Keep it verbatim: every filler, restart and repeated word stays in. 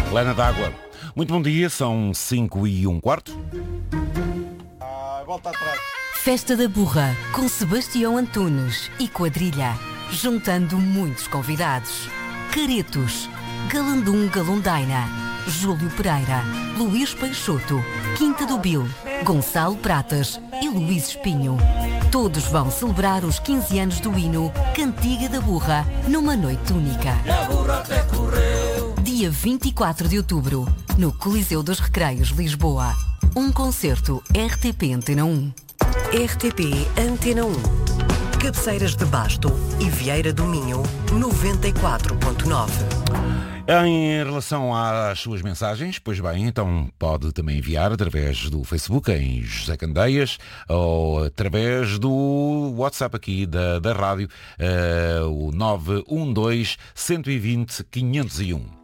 Helena d'Água. Muito bom dia, são cinco e um quarto. Ah, volta atrás. Festa da Burra, com Sebastião Antunes e quadrilha, juntando muitos convidados. Caretos, Galandum Galundaina, Júlio Pereira, Luís Peixoto, Quinta do Bil, Gonçalo Pratas e Luís Espinho. Todos vão celebrar os quinze anos do hino Cantiga da Burra, numa noite única. Dia vinte e quatro de outubro, no Coliseu dos Recreios, Lisboa. Um concerto R T P Antena um. R T P Antena um. Cabeceiras de Basto e Vieira do Minho, noventa e quatro ponto nove. Em relação às suas mensagens, pois bem, então pode também enviar através do Facebook em José Candeias ou através do WhatsApp aqui da, da rádio, uh, o nove um dois, um dois zero, quinhentos e um.